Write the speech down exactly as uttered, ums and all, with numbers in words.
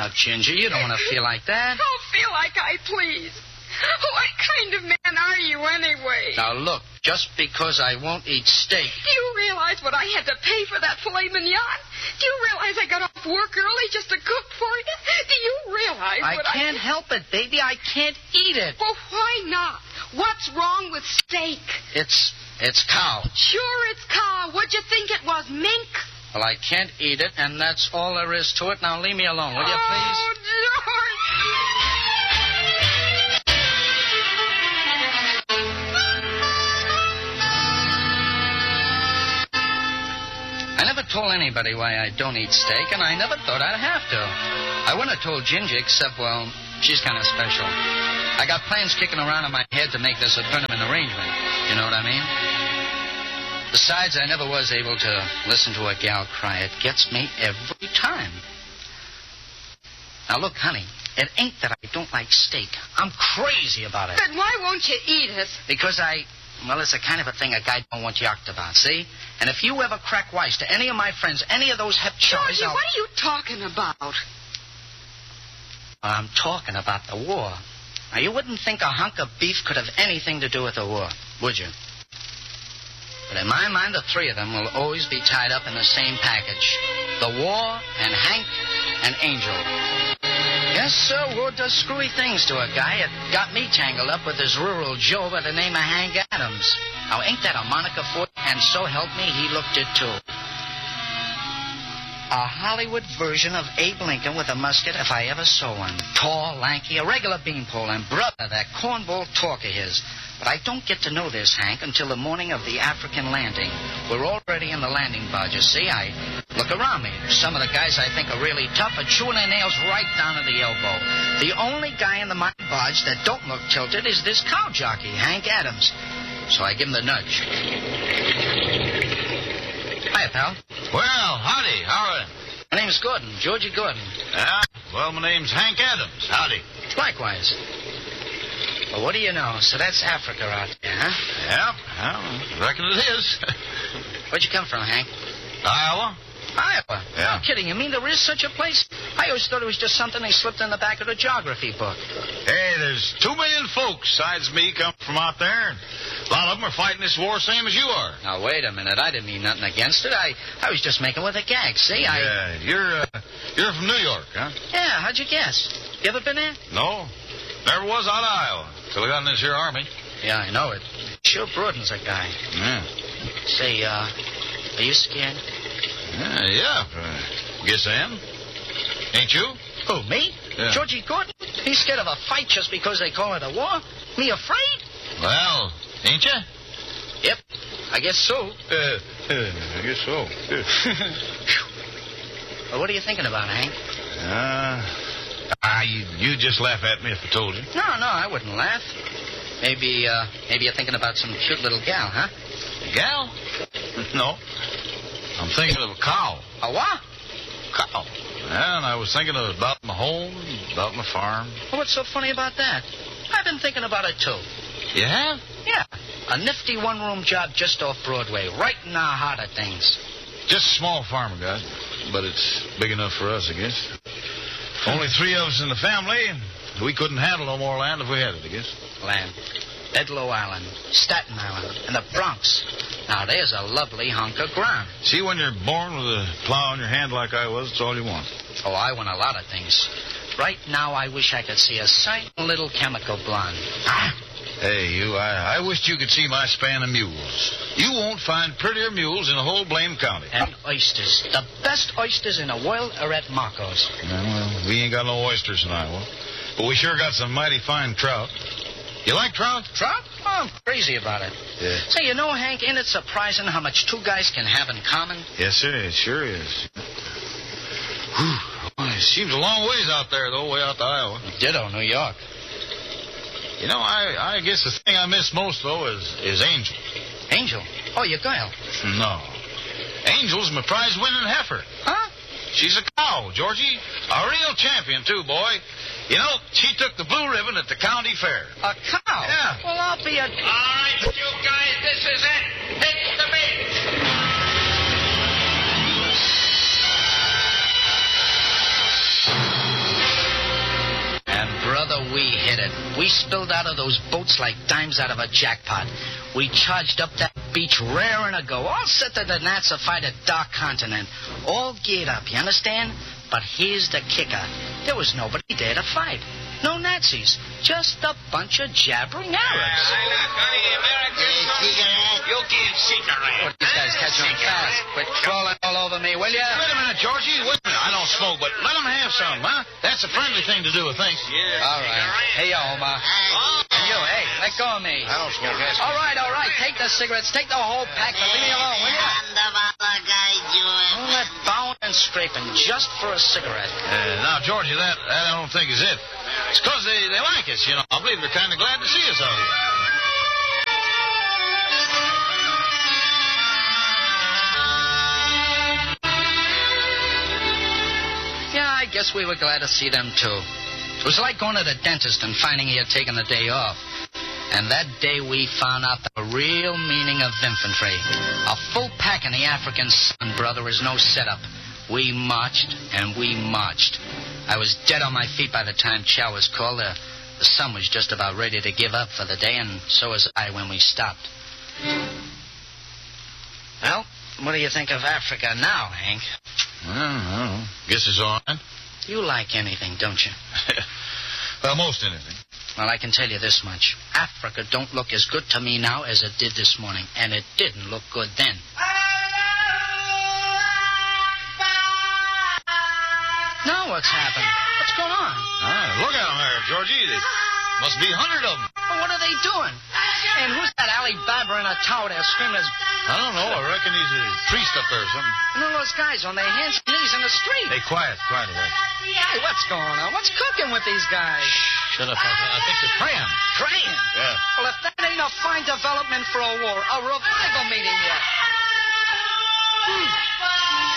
now, Ginger. You don't want to feel like that. I'll feel like I please. What kind of man are you anyway? Now, look, just because I won't eat steak... Do you realize what I had to pay for that filet mignon? Do you realize I got off work early just to cook for you? Do you realize I what can't I... help it, baby. I can't eat it. Well, why not? What's wrong with steak? It's... it's cow. Sure, it's cow. What'd you think it was, mink? Well, I can't eat it, and that's all there is to it. Now, leave me alone, will you, please? Oh, George! I never told anybody why I don't eat steak, and I never thought I'd have to. I wouldn't have told Ginger, except, well, she's kind of special. I got plans kicking around in my head to make this a tournament arrangement. You know what I mean? Besides, I never was able to listen to a gal cry. It gets me every time. Now, look, honey, it ain't that I don't like steak. I'm crazy about it. Then why won't you eat it? Because I... Well, it's the kind of a thing a guy don't want yucked about, see? And if you ever crack wise to any of my friends, any of those hep chummies... Georgie, what are you talking about? Well, I'm talking about the war. Now, you wouldn't think a hunk of beef could have anything to do with the war, would you? But in my mind, the three of them will always be tied up in the same package. The war and Hank and Angel. Yes, sir, war does screwy things to a guy. It got me tangled up with this rural Joe by the name of Hank Adams. Now, ain't that a moniker for you? And so help me, he looked it, too. A Hollywood version of Abe Lincoln with a musket if I ever saw one. Tall, lanky, a regular beanpole, and brother, that cornball talk of his. But I don't get to know this Hank until the morning of the African landing. We're already in the landing barge, you see. I look around me. Some of the guys I think are really tough are chewing their nails right down to the elbow. The only guy in the mine barge that don't look tilted is this cow jockey, Hank Adams. So I give him the nudge. Hiya, pal. Well, howdy. How are you? My name's Gordon, Georgie Gordon. Yeah? Well, my name's Hank Adams. Howdy. Likewise. Well, what do you know? So that's Africa out there, huh? Yep. Well, I reckon it is. Where'd you come from, Hank? Iowa. Iowa? Yeah. No kidding. You mean there is such a place? I always thought it was just something they slipped in the back of the geography book. Hey, there's two million folks besides me come from out there. A lot of them are fighting this war same as you are. Now, wait a minute. I didn't mean nothing against it. I, I was just making with a gag. See, I... Yeah, you're, uh, you're from New York, huh? Yeah, how'd you guess? You ever been there? No. Never was out of Iowa till I got in this here army. Yeah, I know it. Sure broadens a guy. Yeah. Say, uh, are you scared? Yeah, yeah. Uh, guess I am. Ain't you? Who, me? Yeah. Georgie Gordon? He's scared of a fight just because they call it a war? Me afraid? Well, ain't you? Yep, I guess so. Uh, uh, I guess so. Well, what are you thinking about, Hank? Uh, ah, you, you just laugh at me if I told you. No, no, I wouldn't laugh. Maybe, uh, maybe you're thinking about some cute little gal, huh? Gal? No. I'm thinking of a cow. A what? Cow. Yeah, and I was thinking about my home, about my farm. Well, what's so funny about that? I've been thinking about it, too. You have? Yeah. A nifty one-room job just off Broadway, right in the heart of things. Just a small farm, guys. But it's big enough for us, I guess. Only three of us in the family. We couldn't handle no more land if we had it, I guess. Land. Bedloe Island, Staten Island, and the Bronx. Now, there's a lovely hunk of ground. See, when you're born with a plow in your hand like I was, it's all you want. Oh, I want a lot of things. Right now, I wish I could see a certain little chemical blonde. Ah! Hey, you, I, I wished you could see my span of mules. You won't find prettier mules in the whole blame county. And oysters. The best oysters in the world are at Marco's. Yeah, well, we ain't got no oysters in Iowa. But we sure got some mighty fine trout. You like trout? Trout? Oh, I'm crazy about it. Yeah. Say, you know, Hank, ain't it surprising how much two guys can have in common? Yes, sir. It sure is. Whew. Well, it seems a long ways out there, though, way out to Iowa. Ditto, New York. You know, I, I guess the thing I miss most, though, is, is Angel. Angel? Oh, your girl. No. Angel's my prize-winning heifer. Huh? She's a cow, Georgie. A real champion, too, boy. You know, she took the blue ribbon at the county fair. A cow? Yeah. Well, I'll be a... All right, you guys, this is it. Hit the beat. spilled out of those boats like dimes out of a jackpot. We charged up that beach raring to go, all set to the Nazified Dark Continent. All geared up, you understand? But here's the kicker. There was nobody there to fight. No Nazis. Just a bunch of jabbering Arabs. You give cigarette. What, these guys catching on fast. Quit crawling all over me, will ya? Wait a minute, Georgie. Wait a minute. I don't smoke, but let them have some, huh? That's a friendly thing to do, I think. Yeah. All right. Hey, Omar. And you, hey, let go of me. I don't smoke. Ask me. All right, all right. Take the cigarettes. Take the whole pack, but leave me alone, will ya? All that bowing and scraping just for a cigarette. Uh, now, Georgie, that, that I don't think is it. It's because they, they like us, you know. I believe they're kind of glad to see us out here. Yeah, I guess we were glad to see them, too. It was like going to the dentist and finding he had taken the day off. And that day we found out the real meaning of infantry. A full pack in the African sun, brother, is no setup. We marched, and we marched. I was dead on my feet by the time chow was called. The, the sun was just about ready to give up for the day, and so was I when we stopped. Well, what do you think of Africa now, Hank? I don't know. Guess it's all right. You like anything, don't you? Well, most anything. Well, I can tell you this much. Africa don't look as good to me now as it did this morning, and it didn't look good then. Now what's happened? What's going on? Ah, look at them there, Georgie. There must be a hundred of them. Well, what are they doing? And who's that Ali Baba in a tower there screaming his... I don't know. I reckon he's a priest up there or something. And all those guys on their hands and knees in the street. Hey, quiet, quiet away. Hey, what's going on? What's cooking with these guys? Shut up. I, I think they're praying. Praying? Yeah. Well, if that ain't a fine development for a war, a revival meeting yet. Hmm.